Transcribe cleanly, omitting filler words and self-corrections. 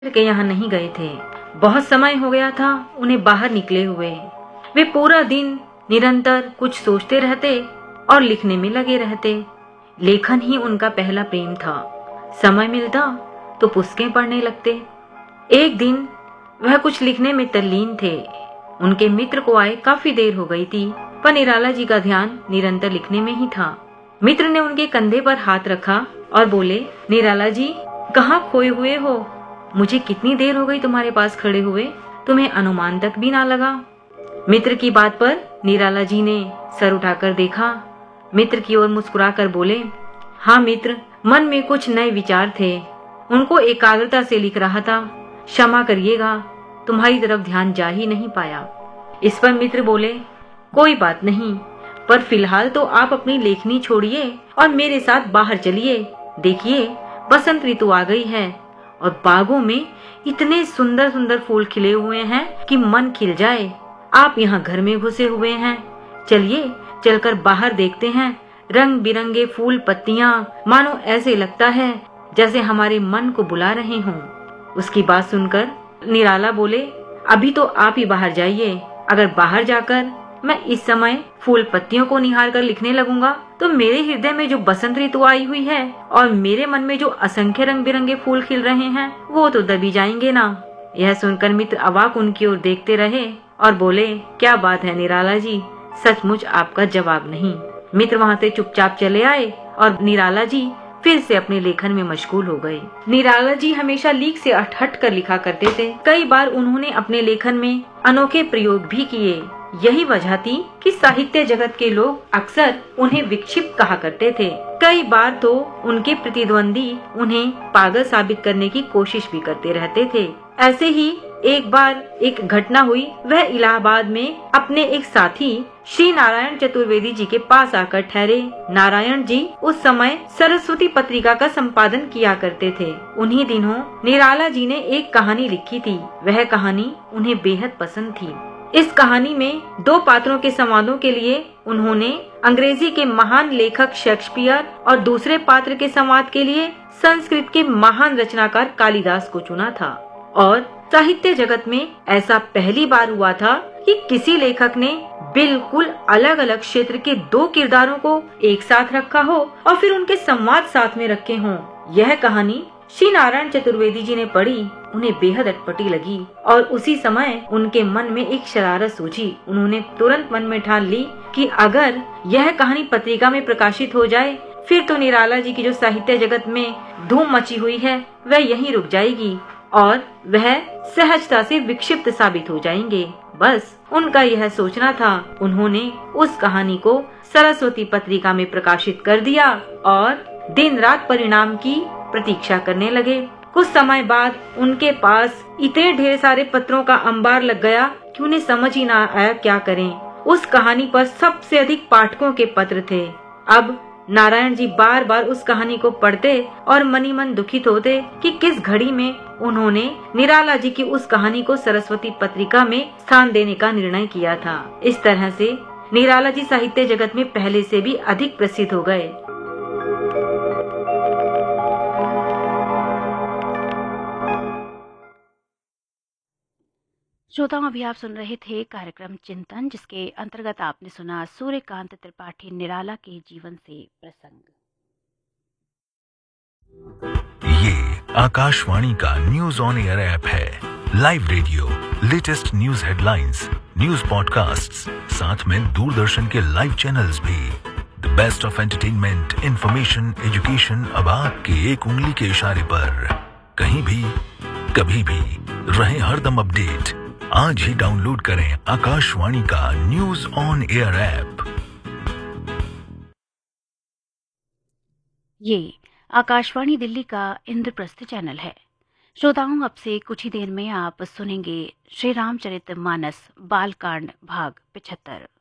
के यहाँ नहीं गए थे। बहुत समय हो गया था उन्हें बाहर निकले हुए। वे पूरा दिन निरंतर कुछ सोचते रहते और लिखने में लगे रहते। लेखन ही उनका पहला प्रेम था। समय मिलता तो पुस्तकें पढ़ने लगते। एक दिन वह कुछ लिखने में तल्लीन थे। उनके मित्र को आए काफी देर हो गई थी, पर निराला जी का ध्यान निरंतर लिखने में ही था। मित्र ने उनके कंधे पर हाथ रखा और बोले, निराला जी, कहाँ खोए हुए हो? मुझे कितनी देर हो गई तुम्हारे पास खड़े हुए, तुम्हें अनुमान तक भी ना लगा। मित्र की बात पर निराला जी ने सर उठाकर देखा। मित्र की ओर मुस्कुराकर बोले, हाँ मित्र, मन में कुछ नए विचार थे, उनको एकाग्रता से लिख रहा था। क्षमा करिएगा, तुम्हारी तरफ ध्यान जा ही नहीं पाया। इस पर मित्र बोले, कोई बात नहीं, पर फिलहाल तो आप अपनी लेखनी छोड़िए और मेरे साथ बाहर चलिए। देखिए, बसंत ऋतु आ गई है और बागों में इतने सुंदर सुंदर फूल खिले हुए हैं कि मन खिल जाए। आप यहाँ घर में घुसे हुए हैं, चलिए चलकर बाहर देखते हैं। रंग बिरंगे फूल पत्तियां, मानो ऐसे लगता है जैसे हमारे मन को बुला रहे हों। उसकी बात सुनकर निराला बोले, अभी तो आप ही बाहर जाइए। अगर बाहर जाकर मैं इस समय फूल पत्तियों को निहार कर लिखने लगूंगा तो मेरे हृदय में जो बसंत ऋतु आई हुई है और मेरे मन में जो असंख्य रंग बिरंगे फूल खिल रहे हैं वो तो दबी जाएंगे ना। यह सुनकर मित्र अवाक उनकी ओर देखते रहे और बोले, क्या बात है निराला जी, सचमुच आपका जवाब नहीं। मित्र वहाँ से चुपचाप चले आए और निराला जी फिर से अपने लेखन में मशगूल हो गए। निराला जी हमेशा लीक से हट कर लिखा करते थे। कई बार उन्होंने अपने लेखन में अनोखे प्रयोग भी किए। यही वजह थी कि साहित्य जगत के लोग अक्सर उन्हें विक्षिप्त कहा करते थे। कई बार तो उनके प्रतिद्वंदी उन्हें पागल साबित करने की कोशिश भी करते रहते थे। ऐसे ही एक बार एक घटना हुई। वह इलाहाबाद में अपने एक साथी श्री नारायण चतुर्वेदी जी के पास आकर ठहरे। नारायण जी उस समय सरस्वती पत्रिका का संपादन किया करते थे। उन्हीं दिनों निराला जी ने एक कहानी लिखी थी। वह कहानी उन्हें बेहद पसंद थी। इस कहानी में दो पात्रों के संवादों के लिए उन्होंने अंग्रेजी के महान लेखक शेक्सपियर और दूसरे पात्र के संवाद के लिए संस्कृत के महान रचनाकार कालिदास को चुना था। और साहित्य जगत में ऐसा पहली बार हुआ था कि किसी लेखक ने बिल्कुल अलग अलग क्षेत्र के दो किरदारों को एक साथ रखा हो और फिर उनके संवाद साथ में रखे हों। यह कहानी श्री नारायण चतुर्वेदी जी ने पढ़ी, उन्हें बेहद अटपटी लगी और उसी समय उनके मन में एक शरारत सूझी। उन्होंने तुरंत मन में ठान ली कि अगर यह कहानी पत्रिका में प्रकाशित हो जाए फिर तो निराला जी की जो साहित्य जगत में धूम मची हुई है वह यहीं रुक जाएगी और वह सहजता से विक्षिप्त साबित हो जाएंगे। बस उनका यह सोचना था। उन्होंने उस कहानी को सरस्वती पत्रिका में प्रकाशित कर दिया और दिन रात परिणाम की प्रतीक्षा करने लगे। कुछ समय बाद उनके पास इतने ढेर सारे पत्रों का अंबार लग गया कि उन्हें समझ ही ना आया क्या करें। उस कहानी पर सबसे अधिक पाठकों के पत्र थे। अब नारायण जी बार बार उस कहानी को पढ़ते और मनी मन दुखित होते कि किस घड़ी में उन्होंने निराला जी की उस कहानी को सरस्वती पत्रिका में स्थान देने का निर्णय किया था। इस तरह से निराला जी साहित्य जगत में पहले से भी अधिक प्रसिद्ध हो गए। श्रोताओं, अभी आप सुन रहे थे कार्यक्रम चिंतन, जिसके अंतर्गत आपने सुना सूर्यकांत त्रिपाठी निराला के जीवन से प्रसंग। ये आकाशवाणी का न्यूज ऑन एयर ऐप है। Live radio, latest news headlines, news podcasts, साथ में दूरदर्शन के लाइव चैनल्स भी। The best of entertainment, information, education अब आपके एक उंगली के इशारे पर। कहीं भी, कभी भी, रहे हरदम अपडेट। आज ही डाउनलोड करें आकाशवाणी का न्यूज ऑन एयर ऐप। ये आकाशवाणी दिल्ली का इंद्रप्रस्थ चैनल है। श्रोताओं, अब से कुछ ही देर में आप सुनेंगे श्री रामचरितमानस बालकांड भाग 75।